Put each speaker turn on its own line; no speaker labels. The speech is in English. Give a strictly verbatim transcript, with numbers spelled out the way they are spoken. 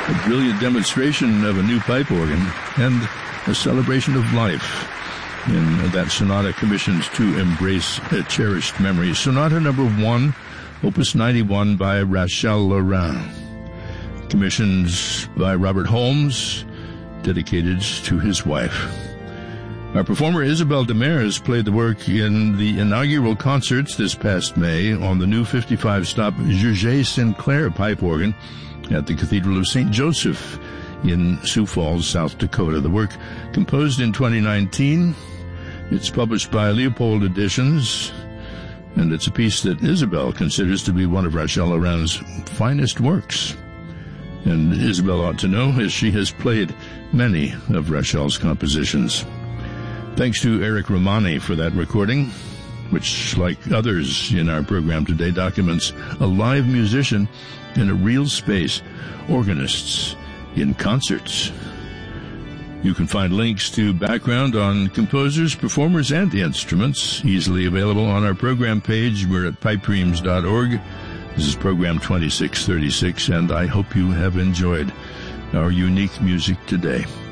a brilliant demonstration of a new pipe organ, and a celebration of life in that sonata commissioned to embrace a cherished memory. Sonata number one, Opus ninety-one by Rachel Laurin, commissioned by Robert Holmes, dedicated to his wife. Our performer Isabelle Demers played the work in the inaugural concerts this past May on the new fifty-five stop Georges Sinclair pipe organ at the Cathedral of Saint Joseph in Sioux Falls, South Dakota. The work, composed in twenty nineteen, it's published by Leopold Editions, and it's a piece that Isabelle considers to be one of Rachel Laurin's finest works. And Isabelle ought to know, as she has played many of Rachel's compositions. Thanks to Eric Romani for that recording, which, like others in our program today, documents a live musician in a real space, organists in concerts. You can find links to background on composers, performers, and instruments easily available on our program page. We're at pipe dreams dot org. This is program twenty-six thirty-six, and I hope you have enjoyed our unique music today.